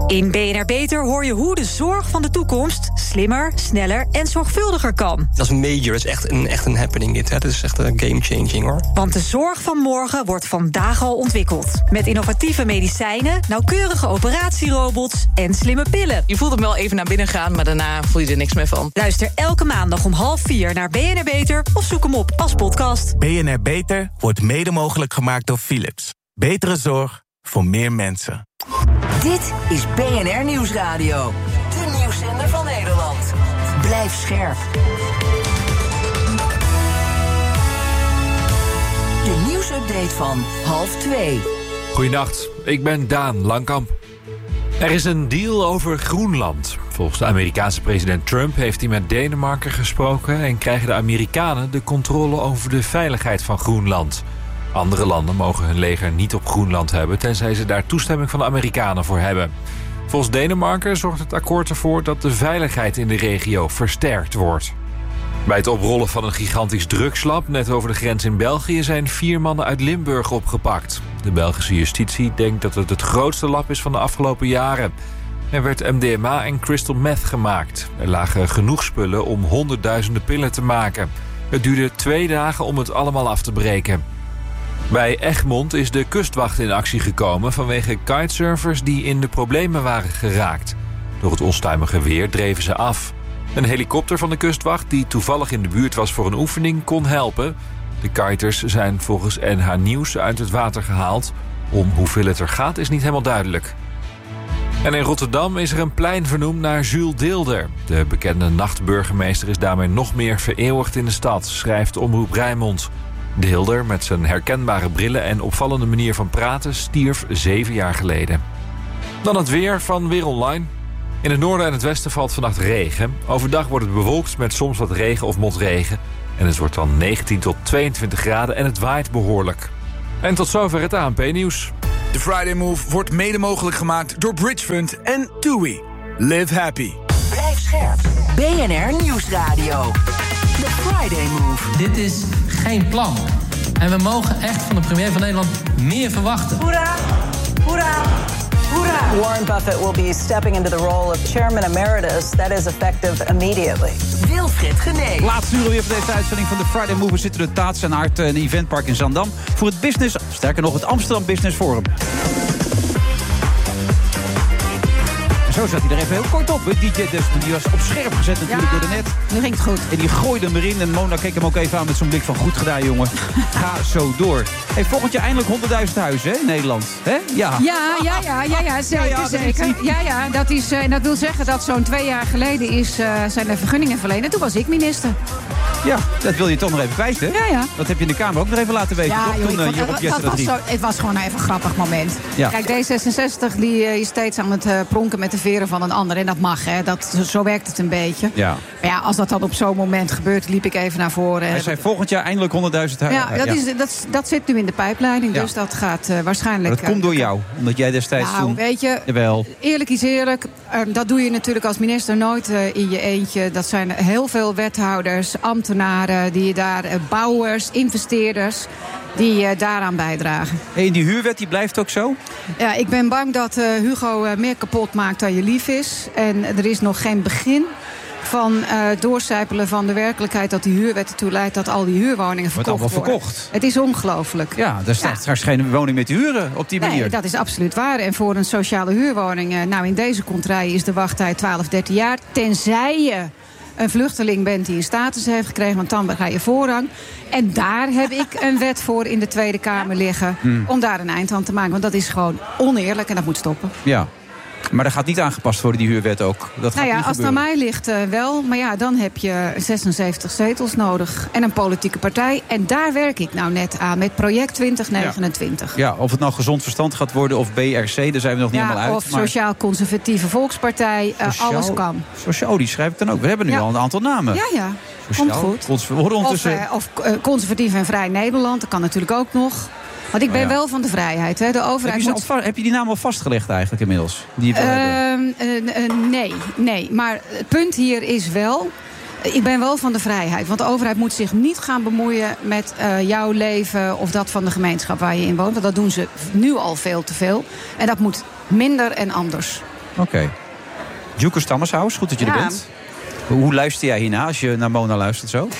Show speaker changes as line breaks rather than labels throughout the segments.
In BNR Beter hoor je hoe de zorg van de toekomst slimmer, sneller en zorgvuldiger kan.
Dat is major, dat is echt een happening dit. Hè. Dat is echt een game-changing, hoor.
Want de zorg van morgen wordt vandaag al ontwikkeld. Met innovatieve medicijnen, nauwkeurige operatierobots en slimme pillen.
Je voelt hem wel even naar binnen gaan, maar daarna voel je er niks meer van.
Luister elke maandag om 3:30 naar BNR Beter of zoek hem op als podcast.
BNR Beter wordt mede mogelijk gemaakt door Philips. Betere zorg voor meer mensen.
Dit is BNR Nieuwsradio. De nieuwszender van Nederland. Blijf scherp. De nieuwsupdate van 2:30.
Goedenacht, ik ben Daan Langkamp. Er is een deal over Groenland. Volgens de Amerikaanse president Trump heeft hij met Denemarken gesproken en krijgen de Amerikanen de controle over de veiligheid van Groenland. Andere landen mogen hun leger niet op Groenland hebben, tenzij ze daar toestemming van de Amerikanen voor hebben. Volgens Denemarken zorgt het akkoord ervoor dat de veiligheid in de regio versterkt wordt. Bij het oprollen van een gigantisch drugslab net over de grens in België zijn 4 mannen uit Limburg opgepakt. De Belgische justitie denkt dat het grootste lab is van de afgelopen jaren. Er werd MDMA en crystal meth gemaakt. Er lagen genoeg spullen om honderdduizenden pillen te maken. Het duurde 2 dagen om het allemaal af te breken. Bij Egmond is de kustwacht in actie gekomen vanwege kitesurfers die in de problemen waren geraakt. Door het onstuimige weer dreven ze af. Een helikopter van de kustwacht die toevallig in de buurt was voor een oefening kon helpen. De kiters zijn volgens NH Nieuws uit het water gehaald. Om hoeveel het er gaat is niet helemaal duidelijk. En in Rotterdam is er een plein vernoemd naar Jules Deelder. De bekende nachtburgemeester is daarmee nog meer vereeuwigd in de stad, schrijft Omroep Rijnmond. Deelder, met zijn herkenbare brillen en opvallende manier van praten, stierf 7 jaar geleden. Dan het weer van Weer Online. In het noorden en het westen valt vannacht regen. Overdag wordt het bewolkt met soms wat regen of motregen. En het wordt dan 19 tot 22 graden en het waait behoorlijk. En tot zover het ANP-nieuws.
De Friday Move wordt mede mogelijk gemaakt door Bridgefund en TUI. Live happy.
Blijf scherp. BNR Nieuwsradio. The Friday Move.
Dit is geen plan. En we mogen echt van de premier van Nederland meer verwachten.
Hoera! Hoera! Hoera! Warren Buffett will be stepping into the role of chairman emeritus. That is effective immediately.
Wilfred Genee.
Laatste uur weer van deze uitzending van de Friday Move. We zitten in de Taats en Aard een eventpark in Zaandam voor het business, sterker nog het Amsterdam Business Forum. Zo zat hij er even heel kort op. DJ Desmond, die was op scherp gezet natuurlijk door de net.
Nu ging het goed.
En die gooide hem erin. En Mona keek hem ook even aan met zo'n blik van goed gedaan, jongen. Ga zo door. Hey, volgend jaar eindelijk 100.000 huizen, hè, in Nederland. Hè? Ja,
zeker. Ja, dat is, dat wil zeggen dat zo'n 2 jaar geleden zijn er vergunningen verleend. En toen was ik minister.
Ja, dat wil je toch nog even kwijt, hè?
Ja.
Dat heb je in de Kamer ook nog even laten weten, toch?
Het was gewoon even een grappig moment.
Ja.
Kijk, D66 die is steeds aan het pronken met de veren van een ander. En dat mag, hè. Zo werkt het een beetje.
Ja.
Maar ja, als dat dan op zo'n moment gebeurt, liep ik even naar voren.
Hij zei volgend jaar eindelijk 100.000 huizen.
Ja, dat zit nu in de pijpleiding. Dus dat gaat waarschijnlijk...
Maar dat komt door jou, omdat jij destijds toen...
weet je,
jawel.
Eerlijk is eerlijk. Dat doe je natuurlijk als minister nooit in je eentje. Dat zijn heel veel wethouders, ambtenaren, die daar bouwers, investeerders, die daaraan bijdragen.
En die huurwet die blijft ook zo?
Ja, ik ben bang dat Hugo meer kapot maakt dan je lief is. En er is nog geen begin van doorcijpelen van de werkelijkheid dat die huurwet ertoe leidt dat al die huurwoningen verkocht worden.
Wordt allemaal verkocht.
Het is ongelooflijk.
Ja, er staat straks geen woning meer te huren op die manier.
Nee, dat is absoluut waar. En voor een sociale huurwoning, in deze contraille is de wachttijd 12, 13 jaar. Tenzij je een vluchteling bent die een status heeft gekregen, want dan ga je voorrang. En daar heb ik een wet voor in de Tweede Kamer liggen om daar een eind aan te maken. Want dat is gewoon oneerlijk en dat moet stoppen.
Ja. Maar dat gaat niet aangepast worden, die huurwet ook. Dat gaat niet
als het aan mij ligt wel. Maar ja, dan heb je 76 zetels nodig. En een politieke partij. En daar werk ik nou net aan met project 2029.
Ja, of het nou gezond verstand gaat worden of BRC, daar zijn we nog niet helemaal uit.
Of Sociaal-Conservatieve Volkspartij. Alles kan.
Sociaal, die schrijf ik dan ook. We hebben nu al een aantal namen.
Ja. Komt goed. Of Conservatief en Vrij Nederland. Dat kan natuurlijk ook nog. Want ik ben wel van de vrijheid. Hè. De overheid
heb je die naam al vastgelegd eigenlijk inmiddels?
Nee. Maar het punt hier is wel, ik ben wel van de vrijheid. Want de overheid moet zich niet gaan bemoeien met jouw leven of dat van de gemeenschap waar je in woont. Want dat doen ze nu al veel te veel. En dat moet minder en anders.
Oké. Djoeke Stammershuis, goed dat je er bent. Hoe luister jij hierna als je naar Mona luistert zo?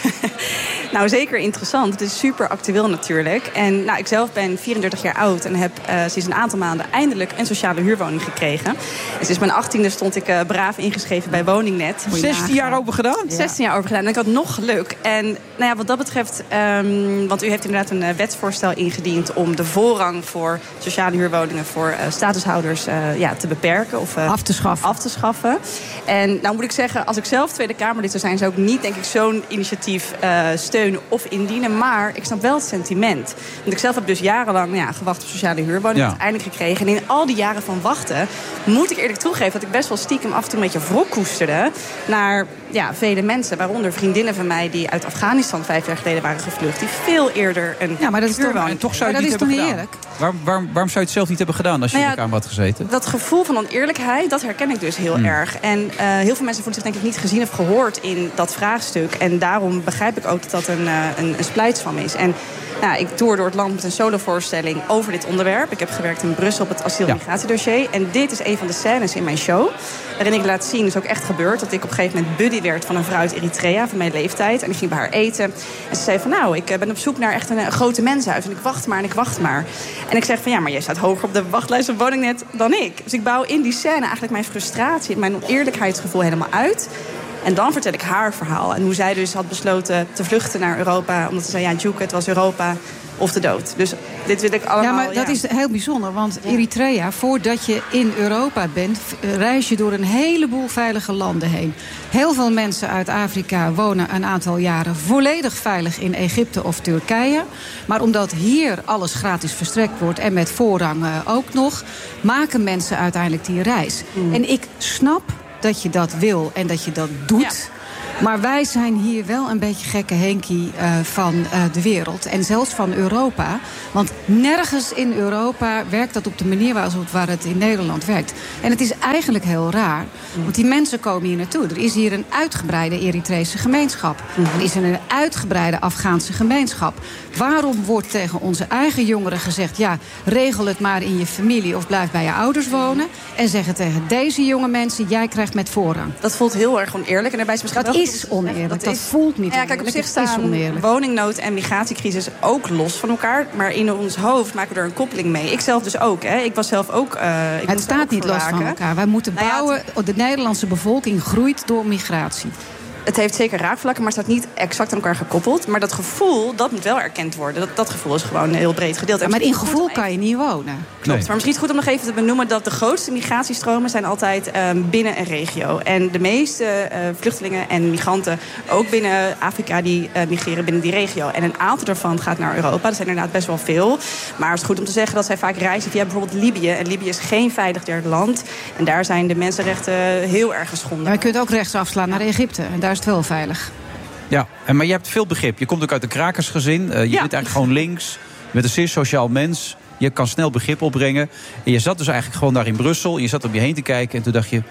Nou, zeker interessant. Het is super actueel natuurlijk. En ik zelf ben 34 jaar oud en heb sinds een aantal maanden eindelijk een sociale huurwoning gekregen. En sinds mijn 18e stond ik braaf ingeschreven bij Woningnet.
16 jaar over gedaan?
16 jaar over gedaan. En ik had nog geluk. En wat dat betreft, want u heeft inderdaad een wetsvoorstel ingediend om de voorrang voor sociale huurwoningen voor statushouders te beperken of af te schaffen. En nou moet ik zeggen, als ik zelf Tweede Kamerlid zou zijn, zou ik niet, denk ik, zo'n initiatief steunen of indienen. Maar ik snap wel het sentiment. Want ik zelf heb dus jarenlang gewacht op sociale huurwoning. Uiteindelijk gekregen. En in al die jaren van wachten moet ik eerlijk toegeven dat ik best wel stiekem af en toe een beetje wrok koesterde naar vele mensen. Waaronder vriendinnen van mij die uit Afghanistan 5 jaar geleden waren gevlucht. Die veel eerder een huurwoning.
Toch zou je het niet hebben gedaan. Eerlijk? Waarom zou je het zelf niet hebben gedaan als je in de Kamer had gezeten? Dat
gevoel van oneerlijkheid, dat herken ik dus heel erg. En heel veel mensen voelen zich denk ik niet gezien of gehoord in dat vraagstuk. En daarom begrijp ik ook dat dat een splijtswam is. En ik toer door het land met een solovoorstelling over dit onderwerp. Ik heb gewerkt in Brussel op het asiel- en migratiedossier. En dit is een van de scènes in mijn show. Waarin ik laat zien, is ook echt gebeurd, dat ik op een gegeven moment buddy werd van een vrouw uit Eritrea, van mijn leeftijd. En ik ging bij haar eten. En ze zei van, ik ben op zoek naar echt een grote mensenhuis. En ik wacht maar. En ik zeg van, maar jij staat hoger op de wachtlijst van Woningnet dan ik. Dus ik bouw in die scène eigenlijk mijn frustratie, mijn oneerlijkheidsgevoel helemaal uit. En dan vertel ik haar verhaal. En hoe zij dus had besloten te vluchten naar Europa. Omdat ze zei, Djoeke, het was Europa of de dood. Dus dit wil ik allemaal...
Ja, maar dat is heel bijzonder. Want Eritrea, voordat je in Europa bent, reis je door een heleboel veilige landen heen. Heel veel mensen uit Afrika wonen een aantal jaren volledig veilig in Egypte of Turkije. Maar omdat hier alles gratis verstrekt wordt en met voorrang ook nog, maken mensen uiteindelijk die reis. En ik snap dat je dat wil en dat je dat doet. Ja. Maar wij zijn hier wel een beetje gekke Henkie van de wereld. En zelfs van Europa. Want nergens in Europa werkt dat op de manier waar het in Nederland werkt. En het is eigenlijk heel raar. Want die mensen komen hier naartoe. Er is hier een uitgebreide Eritrese gemeenschap. Er is een uitgebreide Afghaanse gemeenschap. Waarom wordt tegen onze eigen jongeren gezegd, regel het maar in je familie of blijf bij je ouders wonen. En zeggen tegen deze jonge mensen, jij krijgt met voorrang.
Dat voelt heel erg oneerlijk. En daarbij is misschien
dat is oneerlijk. Dat voelt niet
kijk, op zich staan woningnood en migratiecrisis ook los van elkaar. Maar in ons hoofd maken we er een koppeling mee. Ik zelf dus ook. Ik was zelf ook...
het staat niet los van elkaar. Wij moeten bouwen. De Nederlandse bevolking groeit door migratie.
Het heeft zeker raakvlakken, maar het staat niet exact aan elkaar gekoppeld. Maar dat gevoel, dat moet wel erkend worden. Dat gevoel is gewoon heel breed gedeeld.
Ja, maar in gevoel kan je niet wonen.
Klopt, maar misschien is het goed om nog even te benoemen dat de grootste migratiestromen zijn altijd binnen een regio. En de meeste vluchtelingen en migranten, ook binnen Afrika, die migreren binnen die regio. En een aantal daarvan gaat naar Europa. Dat zijn inderdaad best wel veel. Maar het is goed om te zeggen dat zij vaak reizen via bijvoorbeeld Libië. En Libië is geen veilig derde land. En daar zijn de mensenrechten heel erg geschonden.
Maar je kunt ook rechts afslaan naar Egypte. En daar is het wel veilig.
Ja, maar je hebt veel begrip. Je komt ook uit een krakersgezin. Je bent eigenlijk gewoon links. Je bent een zeer sociaal mens. Je kan snel begrip opbrengen. En je zat dus eigenlijk gewoon daar in Brussel. En je zat om je heen te kijken. En toen dacht je,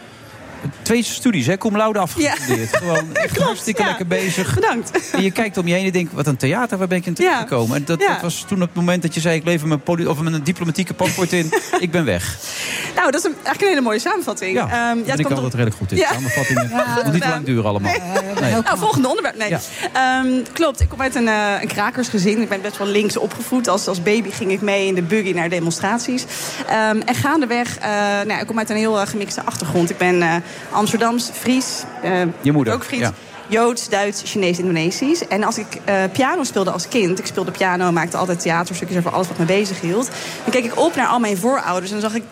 2 studies, hè? Cum laude afgestudeerd. Ja. Gewoon echt hartstikke lekker bezig.
Bedankt.
En je kijkt om je heen en denkt, wat een theater, waar ben ik in terechtgekomen? En dat was toen het moment dat je zei, ik lever mijn diplomatieke paspoort in. Ik ben weg.
Nou, dat is eigenlijk een hele mooie samenvatting.
Ja, ben ik altijd redelijk goed in. Samenvattingen. Moet niet lang duren allemaal.
Volgende onderwerp. Nee. Ja. Klopt, ik kom uit een krakersgezin. Ik ben best wel links opgevoed. Als baby ging ik mee in de buggy naar demonstraties. En gaandeweg, ik kom uit een heel gemixte achtergrond. Ik ben Amsterdams, Fries.
Je moeder?
Ook Fries. Ja. Joods, Duits, Chinees, Indonesisch. En als ik piano speelde als kind, ik speelde piano, maakte altijd theaterstukjes over alles wat me bezig hield. Dan keek ik op naar al mijn voorouders en dan zag ik,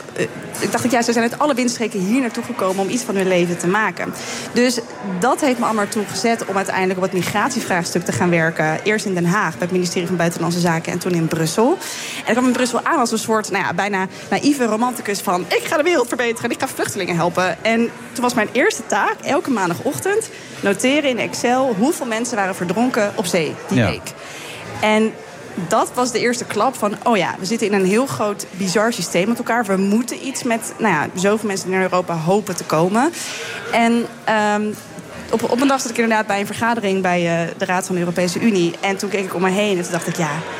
ik dacht, ze zijn uit alle windstreken hier naartoe gekomen om iets van hun leven te maken. Dus dat heeft me allemaal toe gezet om uiteindelijk op het migratievraagstuk te gaan werken. Eerst in Den Haag, bij het ministerie van Buitenlandse Zaken en toen in Brussel. En ik kwam in Brussel aan als een soort, bijna naïeve romanticus van, ik ga de wereld verbeteren en ik ga vluchtelingen helpen. En toen was mijn eerste taak, elke maandagochtend, noteren in Excel hoeveel mensen waren verdronken op zee die week. En dat was de eerste klap van, we zitten in een heel groot, bizar systeem met elkaar. We moeten iets met, zoveel mensen die naar Europa hopen te komen. En op een dag zat ik inderdaad bij een vergadering bij de Raad van de Europese Unie. En toen keek ik om me heen en toen dacht ik,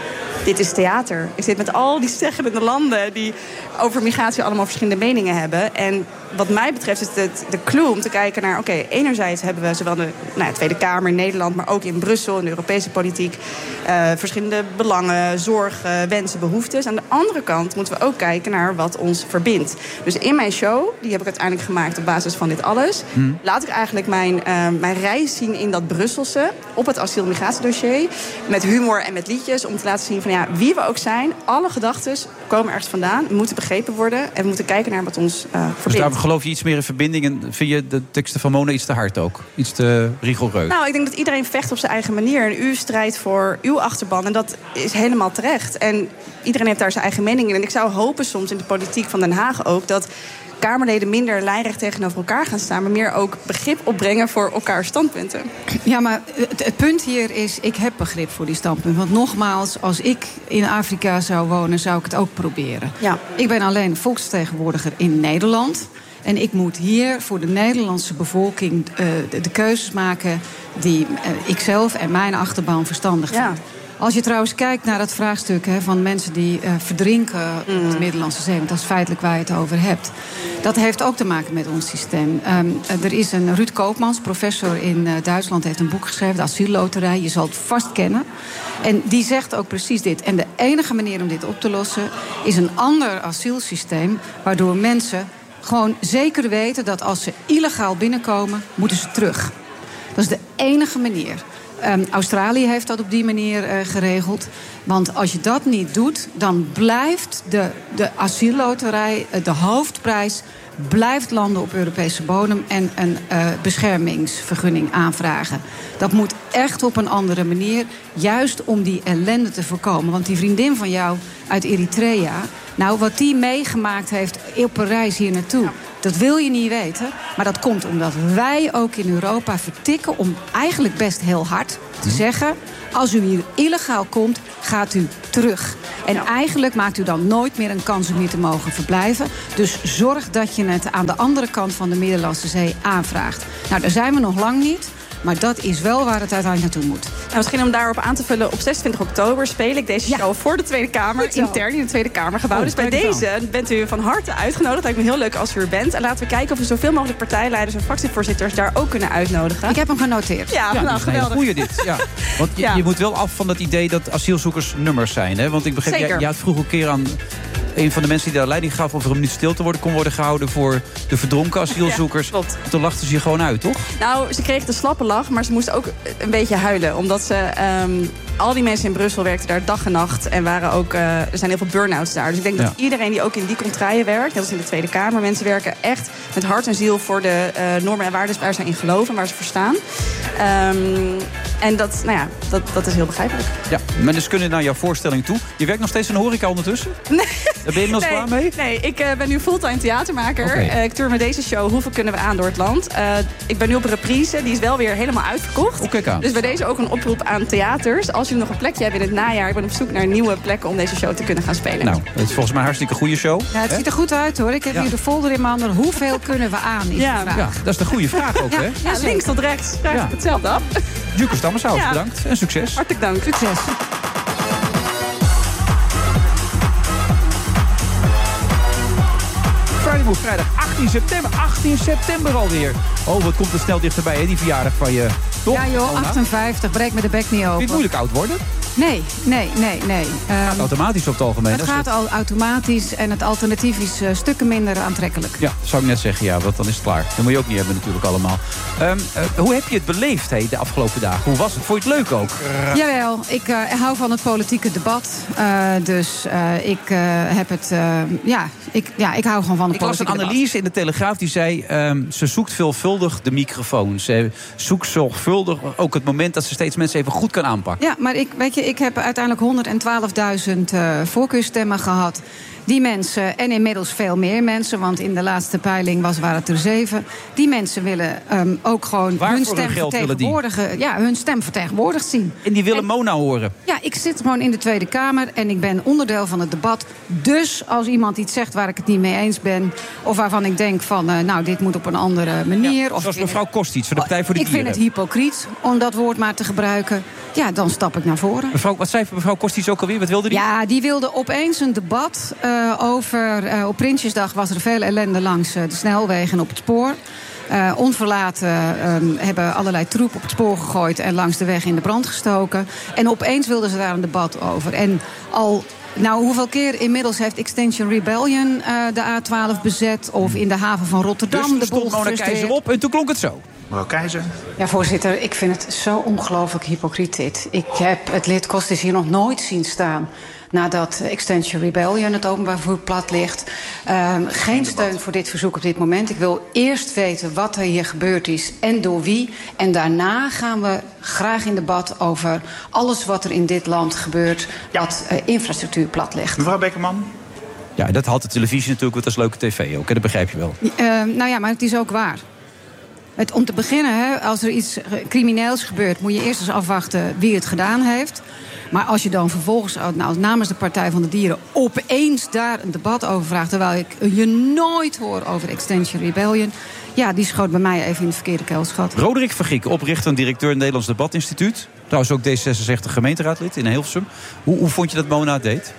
dit is theater. Ik zit met al die zeggenende landen die over migratie allemaal verschillende meningen hebben. En wat mij betreft is het de clue om te kijken naar... oké, enerzijds hebben we zowel de Tweede Kamer in Nederland... maar ook in Brussel, in de Europese politiek... verschillende belangen, zorgen, wensen, behoeftes. Aan de andere kant moeten we ook kijken naar wat ons verbindt. Dus in mijn show, die heb ik uiteindelijk gemaakt op basis van dit alles... laat ik eigenlijk mijn reis zien in dat Brusselse... op het asiel-migratiedossier, met humor en met liedjes... om te laten zien van wie we ook zijn... alle gedachten komen ergens vandaan, moeten begrepen worden... en we moeten kijken naar wat ons verbindt.
Dus daar geloof je iets meer in verbinding... en vind je de teksten van Mona iets te hard ook? Iets te rigoureus?
Nou, ik denk dat iedereen vecht op zijn eigen manier... en u strijdt voor uw achterban en dat is helemaal terecht. En iedereen heeft daar zijn eigen mening in. En ik zou hopen soms in de politiek van Den Haag ook... dat Kamerleden minder lijnrecht tegenover elkaar gaan staan... maar meer ook begrip opbrengen voor elkaars standpunten.
Ja, maar het punt hier is, ik heb begrip voor die standpunten. Want nogmaals, als ik in Afrika zou wonen, zou ik het ook proberen. Ja. Ik ben alleen volksvertegenwoordiger in Nederland... en ik moet hier voor de Nederlandse bevolking de keuzes maken... die ikzelf en mijn achterban verstandig vind. Ja. Als je trouwens kijkt naar dat vraagstuk van mensen die verdrinken op de Middellandse Zee... want dat is feitelijk waar je het over hebt. Dat heeft ook te maken met ons systeem. Er is een Ruud Koopmans, professor in Duitsland... heeft een boek geschreven, de Asielloterij. Je zal het vast kennen. En die zegt ook precies dit. En de enige manier om dit op te lossen is een ander asielsysteem... waardoor mensen gewoon zeker weten dat als ze illegaal binnenkomen... moeten ze terug. Dat is de enige manier. Australië heeft dat op die manier geregeld. Want als je dat niet doet, dan blijft de asielloterij, de hoofdprijs... blijft landen op Europese bodem en een beschermingsvergunning aanvragen. Dat moet echt op een andere manier, juist om die ellende te voorkomen. Want die vriendin van jou uit Eritrea... nou, wat die meegemaakt heeft op een reis hier naartoe... dat wil je niet weten, maar dat komt omdat wij ook in Europa vertikken... om eigenlijk best heel hard te zeggen... als u hier illegaal komt, gaat u terug. En eigenlijk maakt u dan nooit meer een kans om hier te mogen verblijven. Dus zorg dat je het aan de andere kant van de Middellandse Zee aanvraagt. Nou, daar zijn we nog lang niet... maar dat is wel waar het uiteindelijk naartoe moet.
Nou, misschien om daarop aan te vullen, op 26 oktober speel ik deze show voor de Tweede Kamer. Intern in het Tweede Kamergebouw. Dus bij deze bent u van harte uitgenodigd. Het lijkt me heel leuk als u er bent. En laten we kijken of we zoveel mogelijk partijleiders en fractievoorzitters daar ook kunnen uitnodigen.
Ik heb hem genoteerd.
Ja, nou, geweldig.
Goeie dit. Ja. Want je moet wel af van dat idee dat asielzoekers nummers zijn. Hè? Want ik begreep, jij had vroeger een keer aan... een van de mensen die daar leiding gaf of er een minuut stil te worden kon worden gehouden voor de verdronken asielzoekers. Ja, toen lachten ze je gewoon uit, toch?
Nou, ze kreeg de slappe lach, maar ze moesten ook een beetje huilen. Omdat ze... al die mensen in Brussel werkten daar dag en nacht. En waren ook, er zijn heel veel burn-outs daar. Dus ik denk dat iedereen die ook in die contraien werkt... net als in de Tweede Kamer, mensen werken echt met hart en ziel... voor de normen en waarden waar ze in geloven, waar ze voor staan. En dat is heel begrijpelijk.
Ja, maar dus kunnen naar jouw voorstelling toe. Je werkt nog steeds in de horeca ondertussen?
Nee.
Daar ben je nog klaar mee?
Nee, ik ben nu fulltime theatermaker. Okay. Ik tour met deze show Hoeveel kunnen we aan door het land. Ik ben nu op reprise. Die is wel weer helemaal uitverkocht. Dus bij deze ook een oproep aan theaters. Als jullie nog een plekje hebben in het najaar... ik ben op zoek naar nieuwe plekken om deze show te kunnen gaan spelen.
Nou, het is volgens mij een hartstikke goede show.
Ja, het ziet er goed uit, hoor. Ik heb hier de folder in mijn handen. Hoeveel kunnen we aan, is de vraag.
Ja, dat is de goede vraag ook, hè?
Ja, links tot rechts. Vraag hetzelfde af.
Djuke Stammensaus, bedankt. En succes.
Hartelijk dank. Succes.
Vrijdag 18 september. 18 september alweer. Oh, wat komt er snel dichterbij, hè, die verjaardag van je. Toch?
Ja joh, 58. Breek me de bek niet open.
Vind je het moeilijk oud worden?
Nee.
Gaat automatisch op het algemeen.
Het gaat al automatisch en het alternatief is stukken minder aantrekkelijk.
Ja, zou ik net zeggen, ja, want dan is het klaar. Dat moet je ook niet hebben natuurlijk allemaal. Hoe heb je het beleefd de afgelopen dagen? Hoe was het? Vond je het leuk ook?
Jawel, ik hou van het politieke debat. Dus ik heb het... ik hou gewoon van het politieke debat.
Ik las een analyse in de Telegraaf die zei... ze zoekt veelvuldig de microfoon. Ze zoekt zorgvuldig ook het moment dat ze steeds mensen even goed kan aanpakken.
Ja, maar ik heb uiteindelijk 112.000 voorkeurstemmen gehad. Die mensen, en inmiddels veel meer mensen... want in de laatste peiling waren het er 7... die mensen willen ook gewoon hun stem vertegenwoordigen. Ja, hun stem vertegenwoordigd zien.
En die willen Mona horen?
Ja, ik zit gewoon in de Tweede Kamer... en ik ben onderdeel van het debat. Dus als iemand iets zegt waar ik het niet mee eens ben... of waarvan ik denk van, dit moet op een andere manier...
Ja, zoals mevrouw Kostic van de Partij voor de Dieren.
Ik vind het hypocriet om dat woord maar te gebruiken. ja, dan stap ik naar voren.
Mevrouw, wat zei mevrouw Kostic ook alweer? Wat wilde die?
Ja, die wilde opeens een debat over... op Prinsjesdag was er veel ellende langs de snelwegen en op het spoor. Onverlaten hebben allerlei troep op het spoor gegooid en langs de weg in de brand gestoken. En opeens wilden ze daar een debat over. En al... Nou, hoeveel keer inmiddels heeft Extinction Rebellion de A12 bezet... of in de haven van Rotterdam
dus
de boel
Mona Keizer op en toen klonk het zo.
Mevrouw Keizer.
Ja, voorzitter, ik vind het zo ongelooflijk hypocriet dit. Ik heb het lid Kostis hier nog nooit zien staan... nadat Extinction Rebellion het openbaar vervoer plat ligt. Geen steun voor dit verzoek op dit moment. Ik wil eerst weten wat er hier gebeurd is en door wie. En daarna gaan we graag in debat over alles wat er in dit land gebeurt... wat infrastructuur plat ligt.
Mevrouw Beckerman.
Ja, dat had de televisie natuurlijk, want dat is leuke tv ook. Dat begrijp je wel.
Nou ja, maar het is ook waar. Om te beginnen, als er iets crimineels gebeurt... moet je eerst eens afwachten wie het gedaan heeft... Maar als je dan vervolgens namens de Partij van de Dieren... opeens daar een debat over vraagt... terwijl ik je nooit hoor over Extinction Rebellion... ja, die schoot bij mij even in de verkeerde keelschat.
Roderick Vergiek, oprichter en directeur het Nederlands Debatinstituut. Trouwens ook D66 gemeenteraadlid in Hilversum. Hoe vond je dat Mona het deed?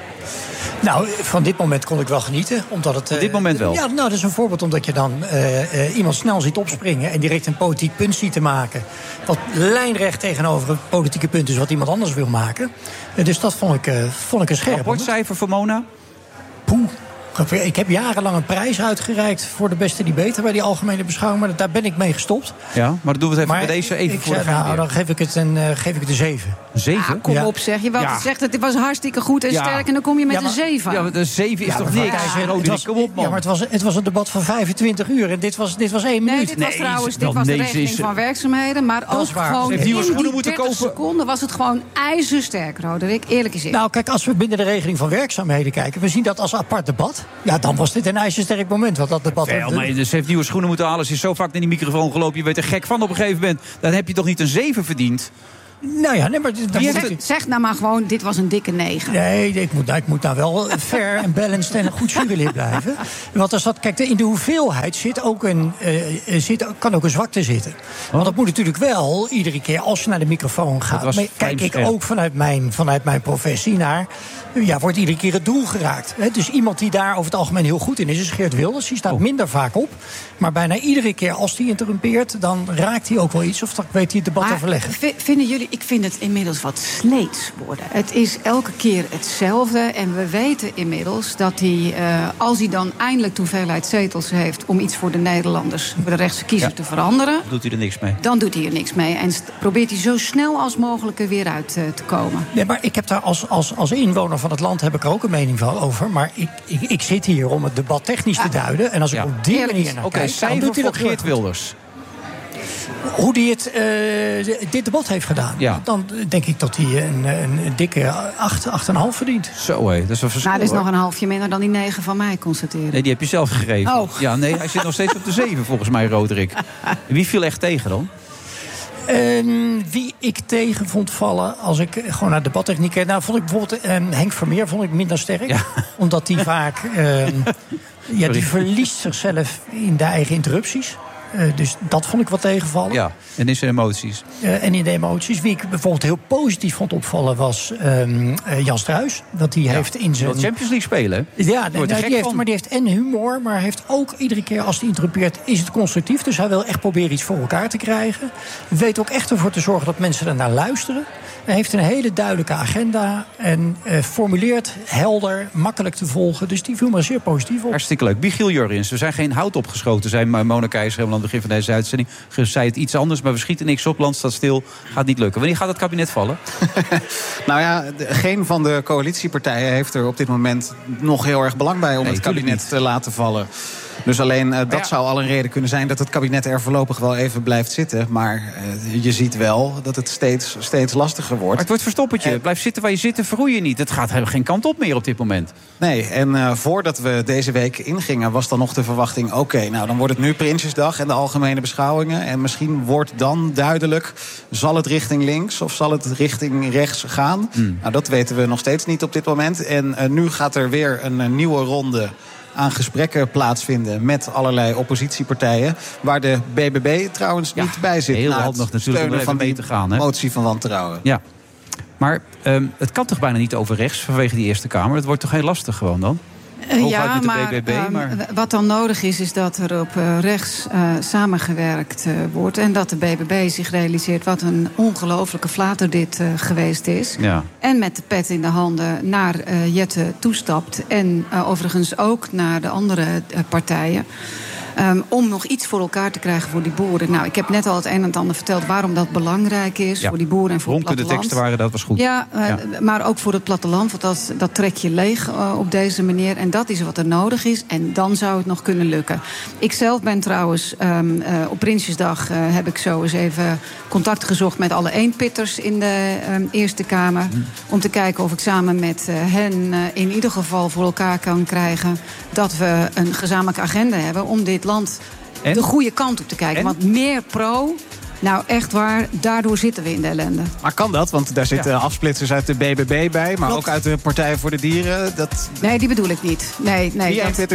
Nou, van dit moment kon ik wel genieten. Omdat het,
van dit moment wel?
Ja, nou, dat is een voorbeeld omdat je dan iemand snel ziet opspringen... en direct een politiek punt ziet te maken... wat lijnrecht tegenover het politieke punt is wat iemand anders wil maken. Dus dat vond ik een scherp.
Rapportcijfer voor Mona?
Poeh. Ik heb jarenlang een prijs uitgereikt voor de beste debater... bij die algemene beschouwing, maar daar ben ik mee gestopt.
Ja, maar dan doen we het even bij deze even voor de
nou, dan geef ik het een 7.
Een 7?
Ja, kom op zeg. Je zegt het was hartstikke goed en sterk... en dan kom je met een 7.
Ja, maar een 7 is toch niks? Kom op, man.
Ja, maar het was een debat van 25 uur en dit was 1 minuut.
Dit was de regeling van werkzaamheden... maar ook gewoon in die 30 seconden was het gewoon ijzersterk, Roderick. Eerlijk is het.
Nou, kijk, als we binnen de regeling van werkzaamheden kijken... we zien dat als apart debat... ja, dan was dit een ijzersterk moment, wat dat debat...
Maar ze heeft nieuwe schoenen moeten halen. Ze is zo vaak naar die microfoon gelopen. Je weet er gek van op een gegeven moment. Dan heb je toch niet een 7 verdiend?
Nou ja, nee, maar...
Zeg nou maar gewoon, dit was een dikke 9.
Nee, ik moet nou wel fair en balanced en een goed jurylid blijven. Want er zat, kijk, in de hoeveelheid kan ook een zwakte zitten. Want dat moet natuurlijk wel, iedere keer als je naar de microfoon gaat... kijk ik ook vanuit mijn professie naar... ja, wordt iedere keer het doel geraakt. Dus iemand die daar over het algemeen heel goed in is Geert Wilders. Die staat minder vaak op. Maar bijna iedere keer als hij interrumpeert... dan raakt hij ook wel iets of dan weet hij het debat te verleggen.
Vinden jullie... Ik vind het inmiddels wat sleets worden. Het is elke keer hetzelfde. En we weten inmiddels dat hij, als hij dan eindelijk de hoeveelheid zetels heeft... om iets voor de Nederlanders, voor de rechtse kiezer te veranderen...
doet hij er niks mee.
Dan doet hij er niks mee. En probeert hij zo snel als mogelijk er weer uit te komen.
Nee, maar ik heb daar als inwoner van het land heb ik er ook een mening van over. Maar ik zit hier om het debat technisch te duiden. En als ik op die manier naar kijk...
dan doet hij dat Geert Wilders.
Hoe hij dit debat heeft gedaan. Ja. Dan denk ik dat hij een dikke 8,5 verdient.
Zo hé, dat is een verschil.
Nou, dat is nog een halfje minder dan die 9 van mij, constateren.
Nee, die heb je zelf gegeven.
Oh.
Ja, nee, hij zit nog steeds op de 7 volgens mij, Roderick. Wie viel echt tegen dan?
Wie ik tegen vond vallen, als ik gewoon naar debattechniek keek... Nou, vond ik bijvoorbeeld Henk Vermeer minder sterk. Ja. Omdat hij vaak... die verliest zichzelf in de eigen interrupties. Dus dat vond ik wat tegenvallen.
Ja, en in zijn emoties.
En in de emoties. Wie ik bijvoorbeeld heel positief vond opvallen was Jan Struijs. Dat hij heeft in zijn...
Champions League spelen.
Ja, die heeft en humor, maar heeft ook iedere keer als hij interrupeert is het constructief. Dus hij wil echt proberen iets voor elkaar te krijgen. Weet ook echt ervoor te zorgen dat mensen ernaar luisteren. Hij heeft een hele duidelijke agenda en formuleert helder, makkelijk te volgen. Dus die viel me zeer positief op.
Hartstikke leuk. Michiel Jurriëns, we zijn geen hout opgeschoten, zei Mona Keizer helemaal aan het begin van deze uitzending. Ze zei het iets anders, maar we schieten niks op, land staat stil, gaat niet lukken. Wanneer gaat het kabinet vallen?
Nou ja, geen van de coalitiepartijen heeft er op dit moment nog heel erg belang bij om het kabinet te laten vallen. Dus alleen dat zou al een reden kunnen zijn dat het kabinet er voorlopig wel even blijft zitten. Maar je ziet wel dat het steeds lastiger wordt. Maar
het wordt verstoppertje. Blijf zitten waar je zit en verroei je niet. Het gaat geen kant op meer op dit moment.
Nee, en voordat we deze week ingingen was dan nog de verwachting... oké, nou dan wordt het nu Prinsjesdag en de algemene beschouwingen. En misschien wordt dan duidelijk, zal het richting links of zal het richting rechts gaan? Nou, dat weten we nog steeds niet op dit moment. En nu gaat er weer een nieuwe ronde aan gesprekken plaatsvinden met allerlei oppositiepartijen. Waar de BBB trouwens niet bij zit.
Heel handig natuurlijk om er even mee te gaan. Hè?
Motie van wantrouwen.
Ja. Maar het kan toch bijna niet over rechts vanwege die Eerste Kamer? Dat wordt toch heel lastig gewoon dan?
Ja,
met de
maar,
BBB, maar
wat dan nodig is dat er op rechts samengewerkt wordt. En dat de BBB zich realiseert wat een ongelofelijke flater dit geweest is.
Ja.
En met de pet in de handen naar Jette toestapt. En overigens ook naar de andere partijen. Om nog iets voor elkaar te krijgen voor die boeren. Nou, ik heb net al het een en het ander verteld waarom dat belangrijk is. Voor die boeren en voor het platteland.
De teksten waren, dat was goed.
Ja, maar ook voor het platteland. Want dat trek je leeg op deze manier. En dat is wat er nodig is. En dan zou het nog kunnen lukken. Ik zelf ben trouwens op Prinsjesdag heb ik zo eens even contact gezocht met alle eenpitters in de Eerste Kamer. Om te kijken of ik samen met hen in ieder geval voor elkaar kan krijgen dat we een gezamenlijke agenda hebben om dit land de goede kant op te kijken. Want meer pro, nou echt waar, daardoor zitten we in de ellende.
Maar kan dat? Want daar zitten afsplitsers uit de BBB bij, maar ook uit de Partij voor de Dieren.
Nee, die bedoel ik niet. Nee.
Noem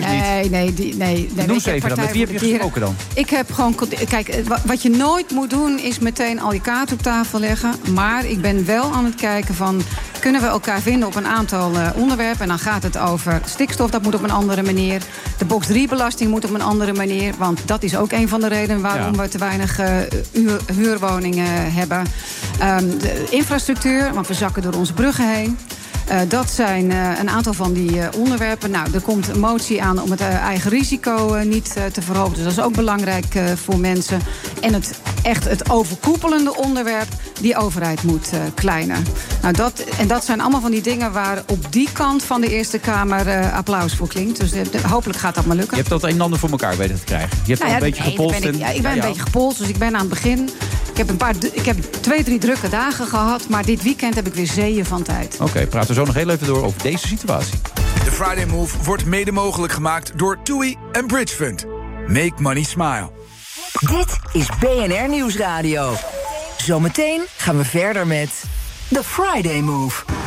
eens even dan. Met wie heb je gesproken dan?
Ik heb gewoon... Kijk, wat je nooit moet doen is meteen al je kaarten op tafel leggen. Maar ik ben wel aan het kijken van... kunnen we elkaar vinden op een aantal onderwerpen? En dan gaat het over stikstof, dat moet op een andere manier. De box 3-belasting moet op een andere manier. Want dat is ook een van de redenen waarom we te weinig huurwoningen hebben. De infrastructuur, want we zakken door onze bruggen heen. Dat zijn een aantal van die onderwerpen. Nou, er komt een motie aan om het eigen risico niet te verhogen. Dus dat is ook belangrijk voor mensen. En het overkoepelende onderwerp, die overheid moet kleiner. Nou, dat zijn allemaal van die dingen waar op die kant van de Eerste Kamer applaus voor klinkt. Dus hopelijk gaat dat maar lukken.
Je hebt dat een en ander voor elkaar weten te krijgen. Je hebt al een beetje gepolst.
Ik ben een beetje gepolst, dus ik ben aan het begin. Ik heb 2-3 drukke dagen gehad, maar dit weekend heb ik weer zeeën van tijd.
Oké, praten we zo nog heel even door over deze situatie.
De Friday Move wordt mede mogelijk gemaakt door TUI en Bridge Fund. Make money smile.
Dit is BNR Nieuwsradio. Zometeen gaan we verder met The Friday Move.